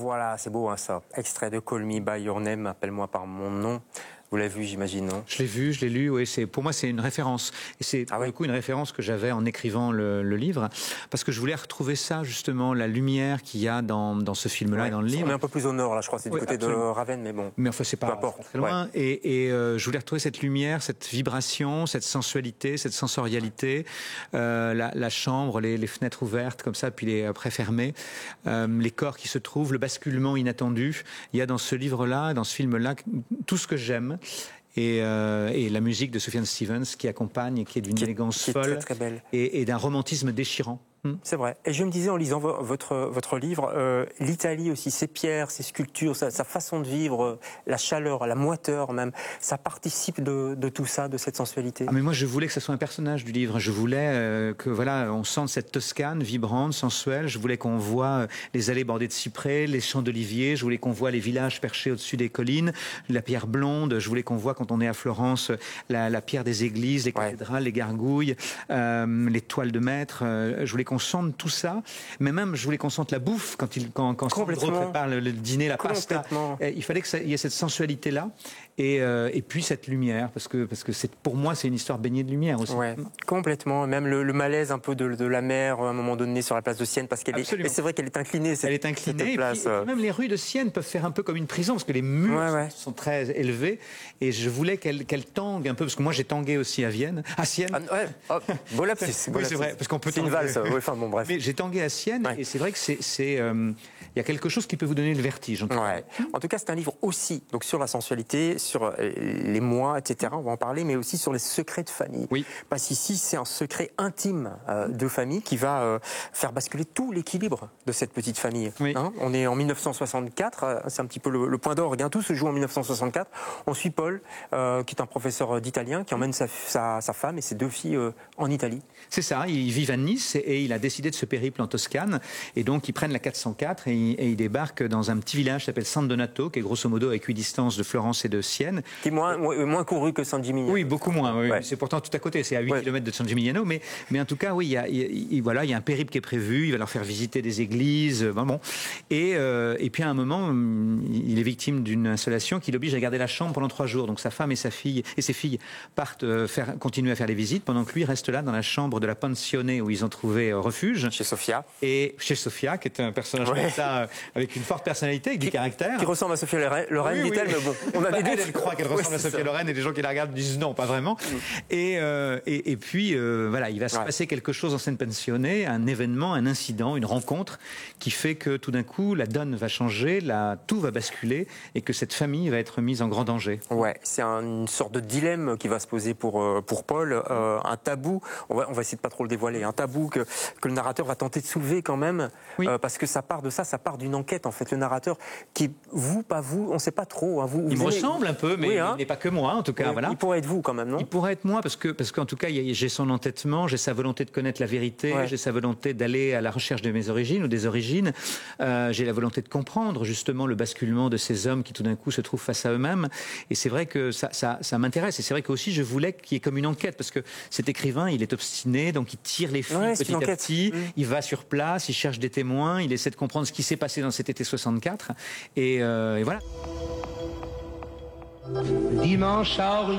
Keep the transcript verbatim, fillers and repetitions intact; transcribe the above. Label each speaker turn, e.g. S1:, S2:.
S1: Voilà, c'est beau hein, ça. Extrait de Call Me By Your Name, appelle-moi par mon nom. Vous l'avez vu, j'imagine, non?
S2: Je l'ai vu, je l'ai lu, oui. C'est, pour moi, c'est une référence. Et c'est
S1: ah
S2: pour
S1: ouais.
S2: le coup une référence que j'avais en écrivant le, le livre, parce que je voulais retrouver ça, justement, la lumière qu'il y a dans, dans ce film-là
S1: ouais.
S2: et dans le livre.
S1: On est un peu plus au nord, là, je crois, c'est du
S2: ouais,
S1: côté
S2: absolument.
S1: de Ravenne, mais bon.
S2: Mais enfin, c'est pas, pas très loin. Ouais. Et, et euh, je voulais retrouver cette lumière, cette vibration, cette sensualité, cette sensorialité, euh, la, la chambre, les, les fenêtres ouvertes, comme ça, puis les après fermées, euh, les corps qui se trouvent, le basculement inattendu. Il y a dans ce livre-là, dans ce film-là, tout ce que j'aime. Et, euh, et la musique de Sufjan Stevens qui accompagne et qui est d'une élégance
S1: qui est
S2: folle
S1: très, très belle.
S2: Et, et d'un romantisme déchirant.
S1: C'est vrai. Et je me disais en lisant vo votre, votre livre, euh, l'Italie aussi, ses pierres, ses sculptures, sa, sa façon de vivre, la chaleur, la moiteur même, ça participe de, de tout ça, de cette sensualité.
S2: Ah mais moi je voulais que ce soit un personnage du livre. Je voulais euh, que voilà, on sente cette Toscane vibrante, sensuelle. Je voulais qu'on voit les allées bordées de cyprès, les champs d'oliviers. Je voulais qu'on voit les villages perchés au-dessus des collines, la pierre blonde. Je voulais qu'on voit quand on est à Florence la, la pierre des églises, les cathédrales, ouais. les gargouilles, euh, les toiles de maître. Euh, je voulais qu'on sente tout ça, mais même je voulais qu'on sente la bouffe quand il quand, quand Sandro prépare le, le dîner, la pasta. Il fallait qu'il y ait cette sensualité là et, euh, et puis cette lumière, parce que parce que c'est pour moi c'est une histoire baignée de lumière aussi.
S1: Ouais, complètement. Même le, le malaise un peu de, de la mer à un moment donné sur la place de Sienne, parce qu'elle est. Et c'est vrai qu'elle est inclinée. Cette,
S2: Elle est inclinée.
S1: Cette place,
S2: et, puis, et puis même les rues de Sienne peuvent faire un peu comme une prison, parce que les murs ouais, ouais. sont très élevés. Et je voulais qu'elle qu'elle tangue un peu, parce que moi j'ai tangué aussi à Vienne, à Sienne.
S1: Ah, ouais. Oh, bon lapsus.
S2: Oui, c'est vrai, parce qu'on peut.
S1: C'est une valse. Ouais, enfin bon, bref.
S2: Mais j'ai tangué à Sienne, ouais. et c'est vrai que c'est, c'est, euh, y a quelque chose qui peut vous donner le vertige. En tout,
S1: ouais. en tout cas, c'est un livre aussi, donc sur la sensualité, sur les mois, et cetera. On va en parler, mais aussi sur les secrets de famille.
S2: Oui.
S1: Parce qu'ici, c'est un secret intime euh, de famille qui va euh, faire basculer tout l'équilibre de cette petite famille.
S2: Oui.
S1: Hein, on est en mille neuf cent soixante-quatre, c'est un petit peu le, le point d'orgue. Hein, tout se joue en mille neuf cent soixante-quatre. On suit Paul, euh, qui est un professeur d'italien, qui emmène sa, sa, sa femme et ses deux filles euh, en Italie.
S2: C'est ça. Ils vivent à Nice et, et il a décidé de ce périple en Toscane. Et donc, ils prennent la quatre cent quatre et, et ils débarquent dans un petit village qui s'appelle San Donato, qui est grosso modo à équidistance de Florence et de Sienne.
S1: Qui est moins, moins, moins couru que San Gimignano.
S2: Oui, beaucoup moins. Oui.
S1: Ouais.
S2: C'est pourtant tout à côté. C'est à huit
S1: ouais.
S2: kilomètres de San Gimignano. Mais, mais en tout cas, oui, il y a, il, il, voilà, il y a un périple qui est prévu. Il va leur faire visiter des églises. Ben bon. Et, euh, et puis, à un moment, il est victime d'une installation qui l'oblige à garder la chambre pendant trois jours. Donc, sa femme et sa fille et ses filles partent faire, continuer à faire les visites pendant que lui reste là dans la chambre de la pensione où ils ont trouvé refuge.
S1: Chez Sofia.
S2: Et chez Sofia, qui est un personnage ouais. comme ça, avec une forte personnalité, avec
S1: qui,
S2: du caractère.
S1: Qui ressemble à Sophia Loren, oui, dit-elle, oui. mais bon, on a
S2: bah,
S1: des doutes.
S2: Elle, elle croit qu'elle ressemble oui, à Sophia Loren et des gens qui la regardent disent non, pas vraiment. Mm. Et, euh, et, et puis, euh, voilà, il va se ouais. passer quelque chose dans cette pensione, un événement, un incident, une rencontre qui fait que tout d'un coup, la donne va changer, la, tout va basculer et que cette famille va être mise en grand danger.
S1: Ouais, c'est un, une sorte de dilemme qui va se poser pour, pour Paul, euh, un tabou, on va, on va essayer de pas trop le dévoiler, un tabou que, que le narrateur va tenter de soulever quand même, oui. euh, parce que ça part de ça, ça part d'une enquête en fait. Le narrateur, qui est vous, pas vous, on ne sait pas trop. Hein, vous,
S2: il
S1: vous
S2: me
S1: aimez...
S2: ressemble un peu, mais oui, hein. il n'est pas que moi en tout cas.
S1: Oui,
S2: voilà.
S1: Il pourrait être vous quand même, non?
S2: Il pourrait être moi parce que parce qu'en tout cas j'ai son entêtement, j'ai sa volonté de connaître la vérité, ouais. j'ai sa volonté d'aller à la recherche de mes origines ou des origines. Euh, j'ai la volonté de comprendre justement le basculement de ces hommes qui tout d'un coup se trouvent face à eux-mêmes. Et c'est vrai que ça, ça, ça m'intéresse. Et c'est vrai qu'aussi je voulais qu'il y ait comme une enquête parce que cet écrivain, il est obstiné, donc il tire les fils ouais, petit à petit. Mmh. Il va sur place, il cherche des témoins, il essaie de comprendre ce qui s'est passé dans cet été soixante-quatre. Et, euh, et voilà.
S3: Dimanche à Orly.